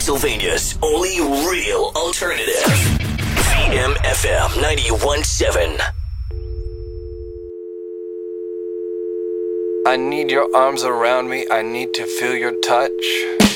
Pennsylvania's only real alternative. VMFM 91.7. I need your arms around me. I need to feel your touch.